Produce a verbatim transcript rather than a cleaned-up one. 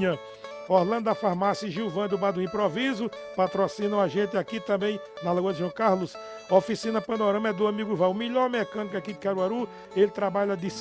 Lagoinha. Orlando da Farmácia e Gilvan do Bar do Improviso patrocinam a gente aqui também na Lagoa de João Carlos. Oficina Panorama é do amigo Val, o melhor mecânico aqui de Caruaru. Ele trabalha de